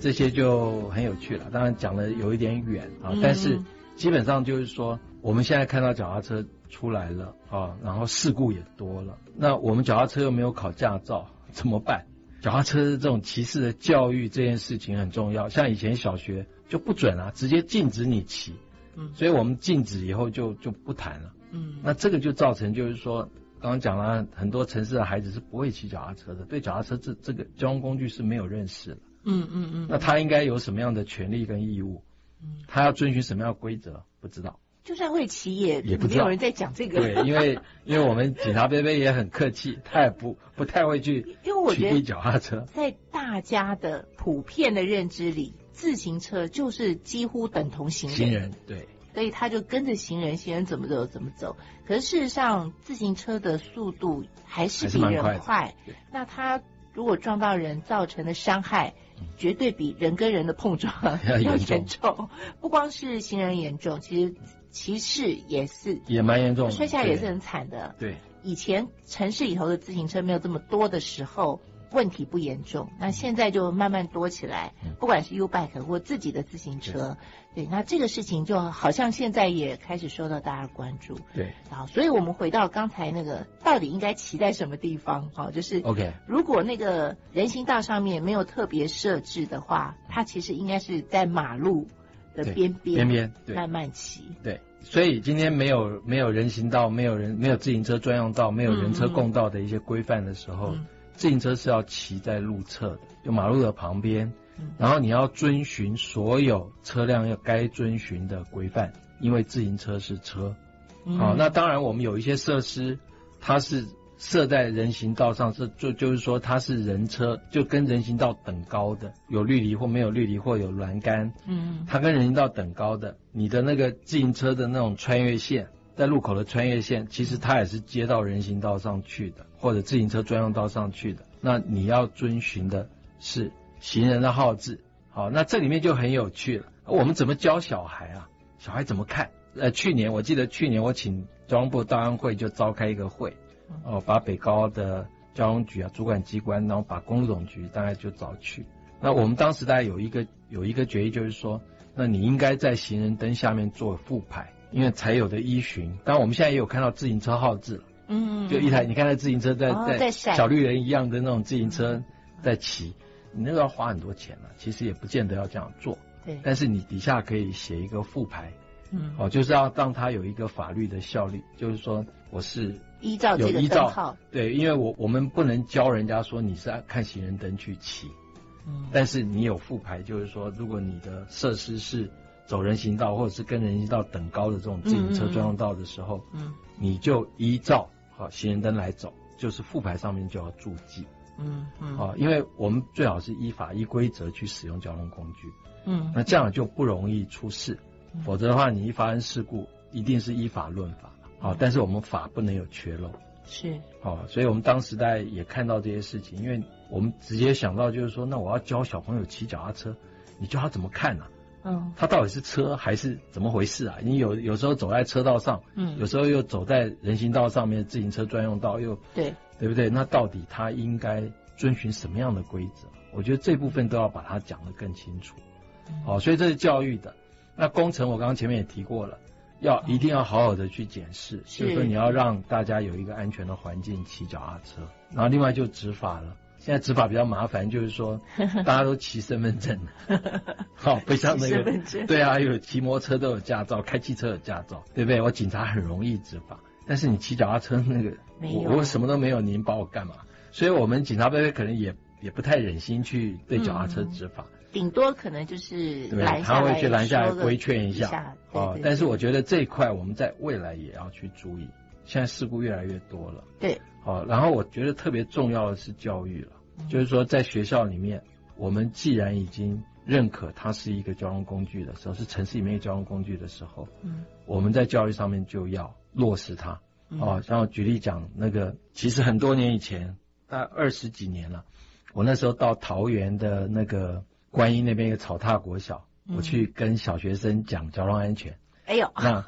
这些就很有趣了。当然讲的有一点远啊，但是基本上就是说，我们现在看到脚踏车出来了啊，然后事故也多了。那我们脚踏车又没有考驾照，怎么办？脚踏车这种骑士的教育这件事情很重要。像以前小学就不准啊，直接禁止你骑。所以我们禁止以后就不谈了。那这个就造成就是说，刚刚讲了，很多城市的孩子是不会骑脚踏车的，对脚踏车这个交通工具是没有认识的。那他应该有什么样的权利跟义务？他要遵循什么样的规则？不知道。 就算会骑也不知道， 没有人在讲这个。 对，因为我们警察贝贝也很客气，他也不太会去取缔脚踏车。 在大家的普遍的认知里，自行车就是几乎等同行人。 对。 所以他就跟着行人怎么走怎么走。可是事实上，自行车的速度还是比人快。那他如果撞到人造成的伤害，绝对比人跟人的碰撞要严重。不光是行人严重，其实骑士也蛮严重的，摔下来也是很惨的。 对， 以前城市里头的自行车没有这么多的时候，问题不严重。那现在就慢慢多起来，不管是 U-Bike 或自己的自行车。对，那这个事情就好像现在也开始受到大家关注。 对， 好，所以我们回到刚才那个，到底应该骑在什么地方？好，就是 OK， 如果那个人行道上面没有特别设置的话，它其实应该是在马路的边边慢慢骑。 对，所以今天没有人行道，没有自行车专用道，没有人车共道的一些规范的时候，自行车是要骑在路侧的，就马路的旁边。然后你要遵循所有车辆要该遵循的规范，因为自行车是车。那当然我们有一些设施，它是设在人行道上，就是说它是人车，就跟人行道等高的，有绿篱或没有绿篱或有栏杆。它跟人行道等高的，你的那个自行车的那种穿越线，在路口的穿越线，其实它也是接到人行道上去的，或者自行车专用道上去的。那你要遵循的是行人的号志。好，那这里面就很有趣了。我们怎么教小孩啊？小孩怎么看？我记得去年我请交通部道安会就召开一个会，把北高的交通局主管机关，然后把公路总局大概就找去。那我们当时大概有一个决议，就是说，那你应该在行人灯下面做副牌，因为才有的依循。当然我们现在也有看到自行车号志了，就一台你看那自行车在小绿人一样的那种自行车在骑。你那个要花很多钱了，其实也不见得要这样做。 对， 但是你底下可以写一个副牌，就是要让它有一个法律的效力，就是说我是依照这个灯号。 对，因为我们不能教人家说你是看行人灯去骑，但是你有副牌，就是说如果你的设施是走人行道或者是跟人行道等高的这种自行车专用道的时候，你就依照行人灯来走，就是副牌上面就要注记。因为我们最好是依法依规则去使用交通工具。那这样就不容易出事。否则的话，你一发生事故，一定是依法论法。但是我们法不能有缺漏。 是。 所以我们当时大家也看到这些事情，因为我们直接想到就是说，那我要教小朋友骑脚踏车，你教他怎么看啊？他到底是车还是怎么回事啊？你有时候走在车道上，有时候又走在人行道上面，自行车专用道又对不对？那到底他应该遵循什么样的规则？我觉得这部分都要把它讲得更清楚。所以这是教育的。那工程我刚刚前面也提过了，一定要好好的去检视，就是说你要让大家有一个安全的环境骑脚踏车。然后另外就执法了。现在执法比较麻烦，就是说大家都骑身份证，不像那个对啊，有骑摩托车都有驾照，开汽车有驾照，对不对？我警察很容易执法，但是你骑脚踏车那个，我什么都没有，您把我干嘛？所以我们警察贝贝可能也不太忍心去对脚踏车执法， 顶多可能就是他会去拦下来规劝一下。但是我觉得这一块我们在未来也要去注意，现在事故越来越多了。 对。 然后我觉得特别重要的是教育了，就是说在学校里面，我们既然已经认可它是一个交通工具的时候，是城市里面一个交通工具的时候，我们在教育上面就要落实它。像我举例讲，那个其实很多年以前，大概20几年了，我那时候到桃园的那个观音那边一个草踏国小，我去跟小学生讲交通安全。 哎呦，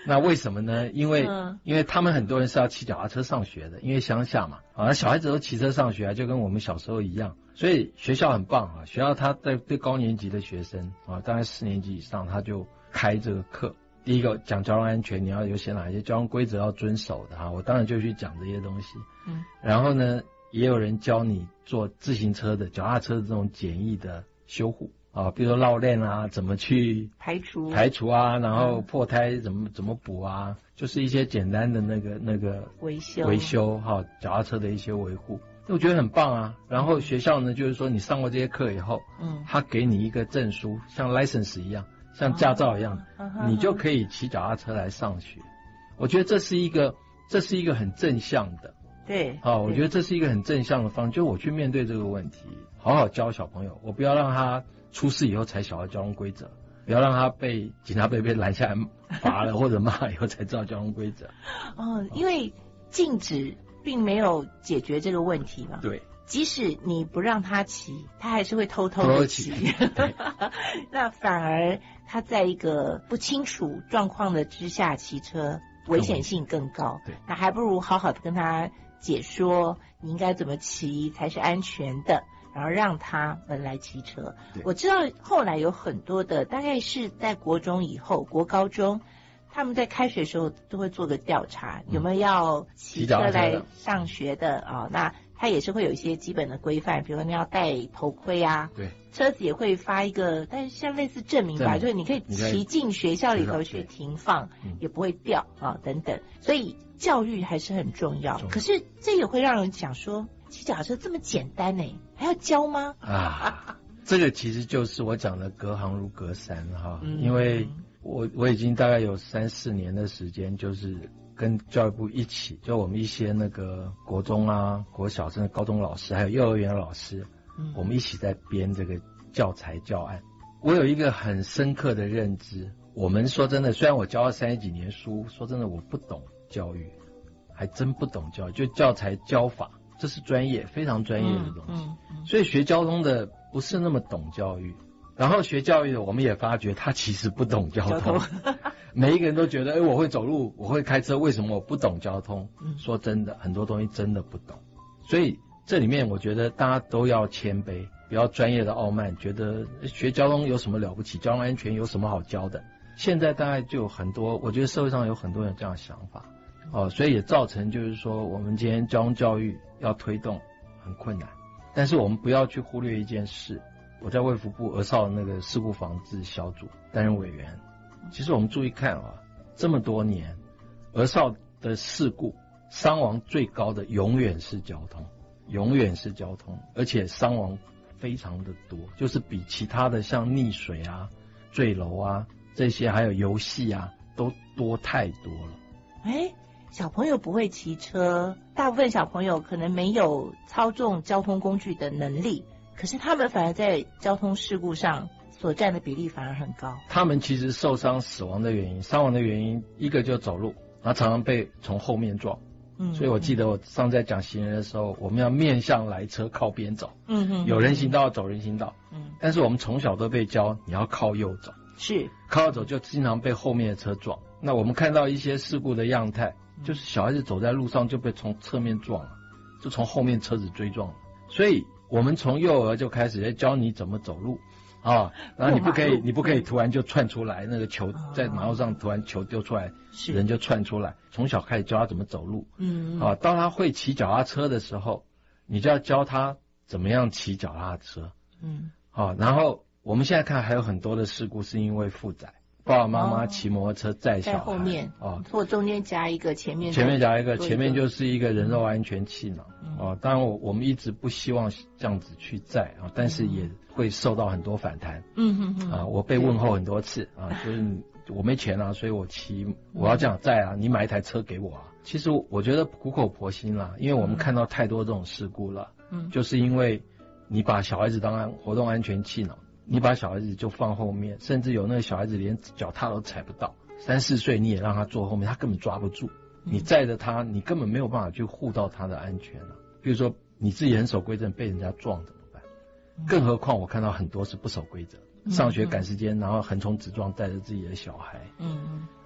那为什么呢？因为他们很多人是要骑脚踏车上学的，因为乡下嘛，小孩子都骑车上学就跟我们小时候一样，所以学校很棒学校他对高年级的学生大概4年级以上，他就开这个课。第一个讲交通安全，你要有写哪些交通规则要遵守的我当然就去讲这些东西。然后呢，也有人教你做自行车的、脚踏车的这种简易的修护比如说绕链怎么去排除然后破胎怎么补就是一些简单的那个维修脚踏车的一些维护，我觉得很棒然后学校呢，就是说你上过这些课以后，他给你一个证书，像 license 一样，像驾照一样，你就可以骑脚踏车来上学。我觉得这是一个很正向的。 对， 我觉得这是一个很正向的方式，就我去面对这个问题，好好教小朋友，我不要让他出事以后才晓得交通规则，不要让他被警察被拦下来罚了或者骂以后才知道交通规则。 因为禁止并没有解决这个问题嘛。 对， 即使你不让他骑，他还是会偷偷的骑。那反而他在一个不清楚状况的之下骑车，危险性更高。 对， 那还不如好好的跟他解说你应该怎么骑才是安全的，然后让他们来骑车。我知道后来有很多的，大概是在国中以后、国高中，他们在开学的时候都会做个调查，有没有要骑车来上学的那他也是会有一些基本的规范，比如说你要戴头盔对， 车子也会发一个，但是像类似证明吧，就是你可以骑进学校里头去停放，也不会掉等等。所以教育还是很重要。可是这也会让人想说，骑脚踏车这么简单呢，还要教吗？ 这个其实就是我讲的隔行如隔山因为我已经大概有3-4年的时间，就是跟教育部一起，就我们一些那个国中国小甚至高中老师还有幼儿园老师，我们一起在编这个教材教案。我有一个很深刻的认知，我们说真的，虽然我教了30几年书，说真的我不懂教育，还真不懂教育，就教材教法，这是专业，非常专业的东西。所以学交通的不是那么懂教育，然后学教育的我们也发觉他其实不懂交通。每一个人都觉得我会走路，我会开车，为什么我不懂交通？说真的，很多东西真的不懂。所以这里面我觉得大家都要谦卑，不要专业的傲慢，觉得学交通有什么了不起，交通安全有什么好教的。现在大概就有很多，我觉得社会上有很多人这样的想法所以也造成就是说我们今天交通教育要推动很困难。但是我们不要去忽略一件事，我在卫福部儿少那个事故防治小组担任委员，其实我们注意看这么多年儿少的事故伤亡最高的永远是交通，而且伤亡非常的多，就是比其他的像溺水坠楼这些还有游戏都多太多了。 小朋友不会骑车，大部分小朋友可能没有操纵交通工具的能力，可是他们反而在交通事故上所占的比例反而很高。 他们其实受伤死亡的原因，伤亡的原因，一个就走路，然后常常被从后面撞。所以我记得我上次在讲行人的时候，我们要面向来车靠边走。有人行道走人行道。但是我们从小都被教你要靠右走， 是靠右走就经常被后面的车撞。那我们看到一些事故的样态，就是小孩子走在路上就被从侧面撞了，就从后面车子追撞了。所以我们从幼儿就开始在教你怎么走路然后你不可以突然就窜出来，那个球在马路上突然球丢出来，人就窜出来。从小开始教他怎么走路，到他会骑脚踏车的时候，你就要教他怎么样骑脚踏车，然后我们现在看还有很多的事故是因为负载，爸爸妈妈骑摩托车载小孩在后面或中间夹一个，前面夹一个，前面就是一个人肉安全气囊当然我们一直不希望这样子去载但是也会受到很多反弹。我被问候很多次就是我没钱所以我要这样载你买一台车给我其实我觉得苦口婆心啦，因为我们看到太多这种事故了。就是因为你把小孩子当活动安全气囊，你把小孩子就放后面，甚至有那个小孩子连脚踏都踩不到，3-4岁你也让他坐后面，他根本抓不住。你载着他，你根本没有办法去护到他的安全比如说你自己人守规则被人家撞怎么办？更何况我看到很多是不守规则，上学赶时间，然后横冲直撞带着自己的小孩。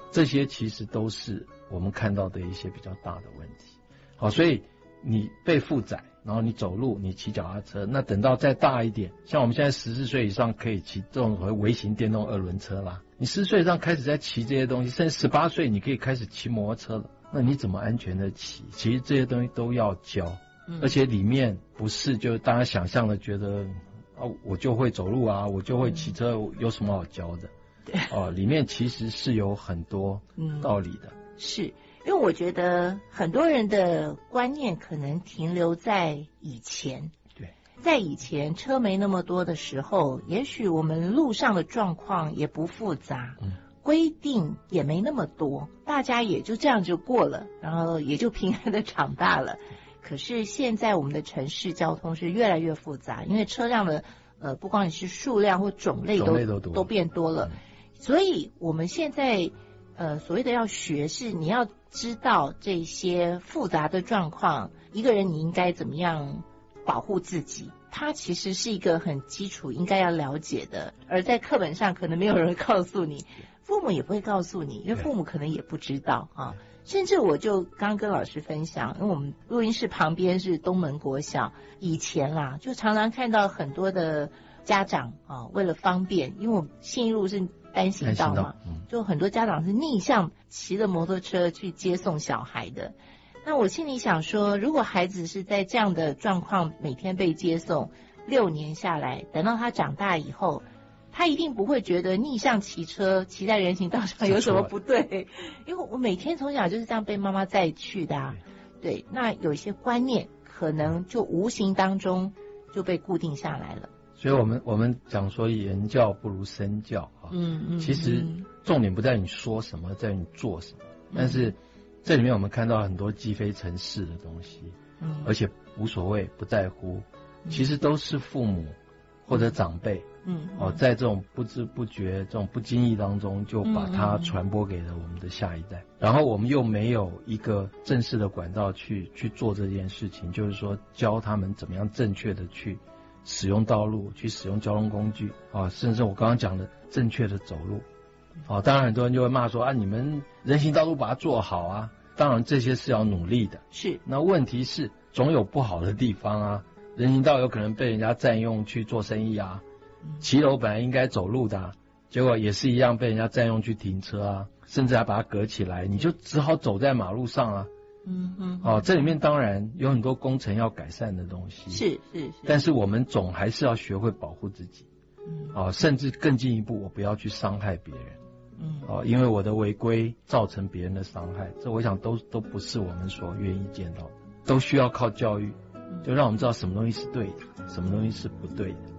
这些其实都是我们看到的一些比较大的问题。好，所以你被负载，然后你走路，你骑脚踏车，那等到再大一点，像我们现在14岁以上可以骑这种微型电动2轮车啦，你14岁以上开始在骑这些东西，甚至18岁你可以开始骑摩托车了，那你怎么安全的骑？其实这些东西都要教，而且里面不是就大家想象的觉得我就会走路啊，我就会骑车，有什么好教的？对，里面其实是有很多道理的。 是，因为我觉得很多人的观念可能停留在以前。 对， 在以前车没那么多的时候，也许我们路上的状况也不复杂，规定也没那么多，大家也就这样就过了，然后也就平安的长大了。可是现在我们的城市交通是越来越复杂，因为车辆的不光是数量或种类都变多了，所以我们现在所谓的要学是你要知道这些复杂的状况，一个人你应该怎么样保护自己，它其实是一个很基础应该要了解的，而在课本上可能没有人告诉你，父母也不会告诉你，因为父母可能也不知道啊。甚至我就刚跟老师分享，因为我们录音室旁边是东门国小，以前啦就常常看到很多的家长啊，为了方便，因为我们信义路是单行道嘛，就很多家长是逆向骑着摩托车去接送小孩的。那我心里想说，如果孩子是在这样的状况每天被接送6年下来，等到他长大以后，他一定不会觉得逆向骑车骑在人行道上有什么不对，因为我每天从小就是这样被妈妈载去的啊。对，那有一些观念可能就无形当中就被固定下来了。 所以我们讲说言教不如身教啊，其实重点不在你说什么，在你做什么。但是这里面我们看到很多积非成是的东西，而且无所谓不在乎，其实都是父母或者长辈，在这种不知不觉、这种不经意当中，就把它传播给了我们的下一代。然后我们又没有一个正式的管道去做这件事情，就是说教他们怎么样正确的去使用道路，去使用交通工具啊，甚至我刚刚讲的正确的走路。当然很多人就会骂说你们人行道路把它做好啊。当然这些是要努力的， 是。 那问题是总有不好的地方啊，人行道有可能被人家占用去做生意啊，骑楼本来应该走路的结果也是一样被人家占用去停车啊，甚至还把它隔起来，你就只好走在马路上啊。这里面当然有很多工程要改善的东西， 是， 但是我们总还是要学会保护自己，甚至更进一步，我不要去伤害别人，因为我的违规造成别人的伤害，这我想都不是我们所愿意见到的，都需要靠教育，就让我们知道什么东西是对的，什么东西是不对的。